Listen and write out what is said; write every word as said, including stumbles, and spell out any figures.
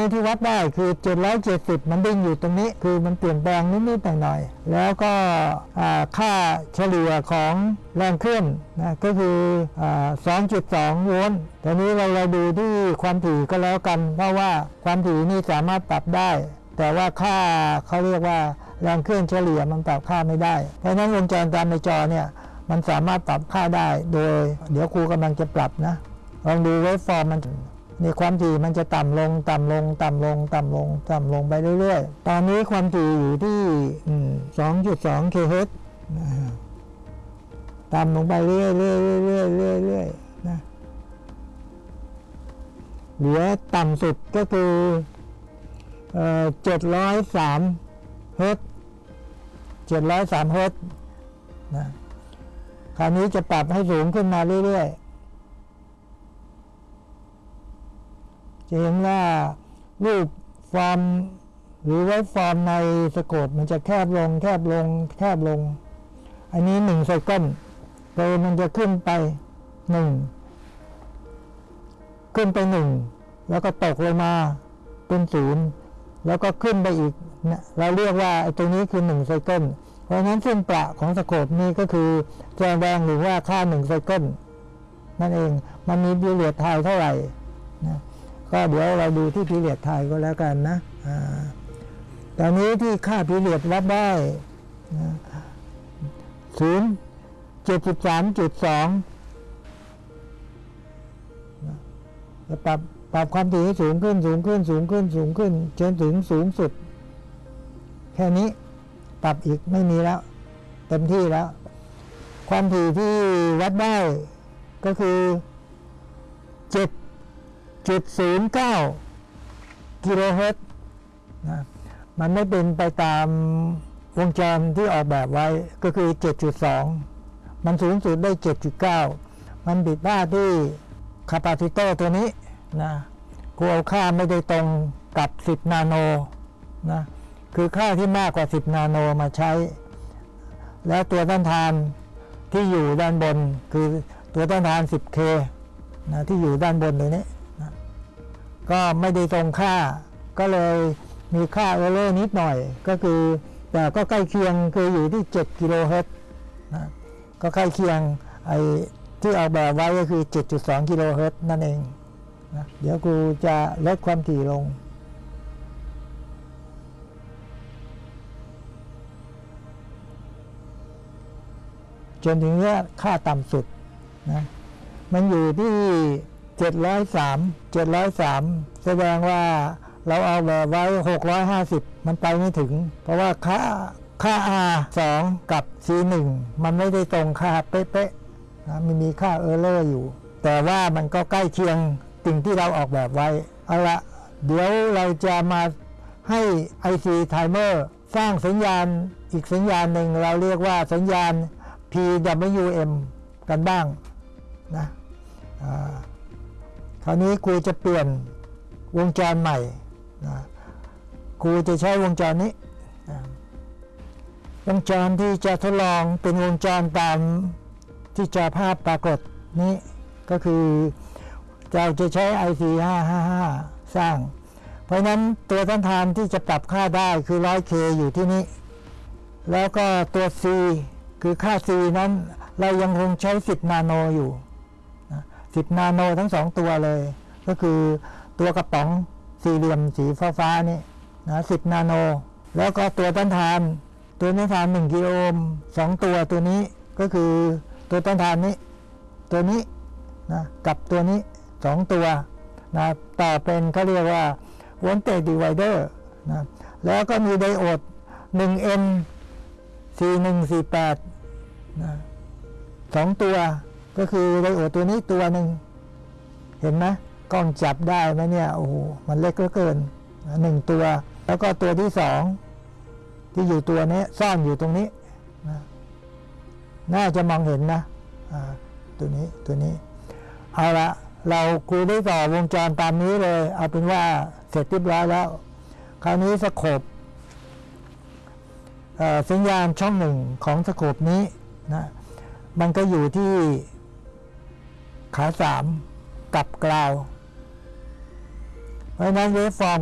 ที่วัดได้คือเจ็ดร้อยเจ็ดสิบมันดิ้งอยู่ตรงนี้คือมันเปลี่ยนแปลงนิดๆหน่อยๆแล้วก็ค่าเฉลี่ยของแรงเคลื่อนนะก็คือ สองจุดสอง โวลต์ตอนนี้เราเราดูที่ความถี่ก็แล้วกันเพราะว่าความถี่นี่สามารถปรับได้แต่ว่าค่าเขาเรียกว่าแรงเคลื่อนเฉลี่ยมันปรับค่าไม่ได้เพราะฉะนั้นวงจรตามในจอเนี่ยมันสามารถปรับค่าได้โดยเดี๋ยวครูกำลังจะปรับนะลองดูเวฟฟอร์มมันนี่ความถี่มันจะต่ำลงต่ำลงต่ำลงต่ำลงต่ำลงไปเรื่อยๆตอนนี้ความถี่อยู่ที่ สองจุดสอง กิโลเฮิรตซ์ต่ำลงไปเรื่อยๆเรื่อยๆเรื่อยๆเรื่อยๆนะเหลือต่ำสุดก็คือเจ็ดร้อยสามเฮิรตซ์เจ็ดร้อยสามเฮิรตซ์นะคราวนี้จะปรับให้สูงขึ้นมาเรื่อยๆจะเห็นว่ารูปฟอร์มหรือเวฟฟอร์มในสโคปมันจะแคบลงแคบลงแคบลงอันนี้หนึ่งไซเคิลโดยมันจะขึ้นไปหนึ่งขึ้นไปหนึ่งแล้วก็ตกลงมาเป็นศูนย์แล้วก็ขึ้นไปอีกนะเราเรียกว่าไอ้ตรงนี้คือหนึ่งไซเคิลเพราะฉะนั้นเส้นประของสโคปนี้ก็คือแสดงหรือว่าค่าหนึ่งไซเคิลนั่นเองมันมีพิเรียดไทม์เท่าไหร่นะก็เดี๋ยวเราดูที่พิเรียดไทม์ก็แล้วกันนะตอนนี้ที่ค่าพิเรียดวัดได้ศูนย์เจ็ดสิบสามจุดสองจะปรับปรับความถี่ให้สูงขึ้นสูงขึ้นสูงขึ้นสูงขึ้นจนถึงสูงสุดแค่นี้ปรับอีกไม่มีแล้วเต็มที่แล้วความถี่ที่วัดได้ก็คือเจ็ดจุดศูนย์เก้า กิโลเฮิรตซ์นะมันไม่เป็นไปตามวงจรที่ออกแบบไว้ก็คือ เจ็ดจุดสอง มันสูงสุดได้ เจ็ดจุดเก้า มันผิดพลาดที่คาปาซิเตอร์ตัวนี้นะกูเอาค่าไม่ได้ตรงกับสิบนาโนนะคือค่าที่มากกว่าสิบนาโนมาใช้แล้วตัวต้านทานที่อยู่ด้านบนคือตัวต้านทาน สิบเค นะที่อยู่ด้านบนตัวนี้นะก็ไม่ได้ตรงค่าก็เลยมีค่าเออร์เลอร์นิดหน่อยก็คือแต่ก็ใกล้เคียงคืออยู่ที่เจ็ดกิโลเฮิรตซ์นะก็ใกล้เคียงไอ้ที่ออกแบบไว้ก็คือ เจ็ดจุดสอง กิโลเฮิรตซ์นั่นเองนะเดี๋ยวกูจะลดความถี่ลงจนถึงค่าต่ำสุดนะมันอยู่ที่เจ็ดร้อยสาม เจ็ดร้อยสามแสดงว่าเราเอาแบบไว้หกร้อยห้าสิบมันไปไม่ถึงเพราะว่าค่าค่า อาร์ สอง กับ ซี หนึ่ง มันไม่ได้ตรงค่าเป๊ะๆนะมันมีค่าเออร์เลอร์อยู่แต่ว่ามันก็ใกล้เคียงสิ่งที่เราออกแบบไว้เอาละเดี๋ยวเราจะมาให้ ไอ ซี Timer สร้างสัญญาณอีกสัญญาณหนึ่งเราเรียกว่าสัญญาณ พี ดับเบิลยู เอ็ม กันบ้างนะคราวนี้ครูจะเปลี่ยนวงจรใหม่นะครูจะใช้วงจรนี้นะวงจรที่จะทดลองเป็นวงจรตามที่จอภาพปรากฏนี้ก็คือเราจะใช้ ไอ ซี ห้าห้าห้า สร้างเพราะนั้นตัวต้านทานที่จะปรับค่าได้คือ หนึ่งร้อยเค อยู่ที่นี้แล้วก็ตัว C คือค่า C นั้นเรายังคงใช้สิบนาโนอยู่นะสิบนาโนทั้งสองตัวเลยก็คือตัวกระป๋องสี่เหลี่ยมสีฟ้าๆนี่นะสิบนาโนแล้วก็ตัวต้านทานตัวต้านทานหนึ่งกิโลโอห์มสองตัวตัวนี้ก็คือตัวต้านทานนี้ตัวนี้นะกับตัวนี้สองตัวนะต่อเป็นเขาเรียกว่า voltage divider นะแล้วก็มีไดโอด หนึ่ง เอ็น สี่หนึ่งสี่แปดนะสองตัวก็คือไดโอดตัวนี้ตัวหนึ่งเห็นไหมกล้องจับได้ไหมเนี่ยโอ้โหมันเล็กเหลือเกินหนึ่งตัวแล้วก็ตัวที่สองที่อยู่ตัวนี้ซ่อนอยู่ตรงนี้นะน่าจะมองเห็นนะตัวนี้ตัวนี้เอาละเราครูได้ต่อวงจรตามนี้เลยเอาเป็นว่าเสร็จเรียบร้อยแล้วคราวนี้สโคปสัญญาณช่องหนึ่งของสโคปนี้นะมันก็อยู่ที่ขาสามกับกราวเพราะนั้นเวฟฟอร์ม